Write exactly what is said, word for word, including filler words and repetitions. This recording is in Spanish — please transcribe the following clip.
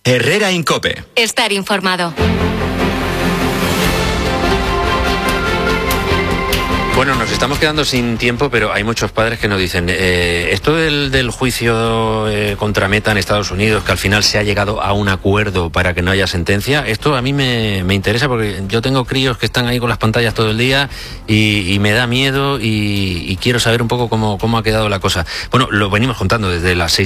Herrera Incope. Estar informado. Bueno, nos estamos quedando sin tiempo, pero hay muchos padres que nos dicen, eh, esto del, del juicio eh, contra Meta en Estados Unidos, que al final se ha llegado a un acuerdo para que no haya sentencia, esto a mí me, me interesa porque yo tengo críos que están ahí con las pantallas todo el día y, y me da miedo y, y quiero saber un poco cómo, cómo ha quedado la cosa. Bueno, lo venimos contando desde las seis